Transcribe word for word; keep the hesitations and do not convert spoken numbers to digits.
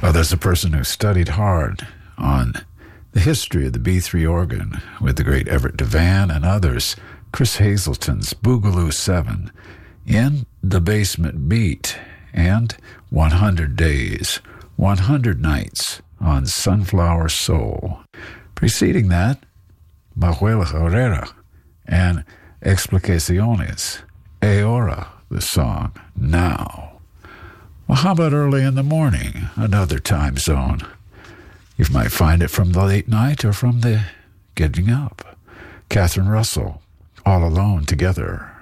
Well, there's a person who studied hard on the history of the B three organ with the great Everett Devan and others. Chris Hazelton's Boogaloo seven, In the Basement Beat, and one hundred Days, one hundred Nights on Sunflower Soul. Preceding that, Manuel Herrera and Explicaciones, Ahora, the song, Now. Well, how about early in the morning, another time zone? You might find it from the late night or from the getting up. Catherine Russell, All Alone Together.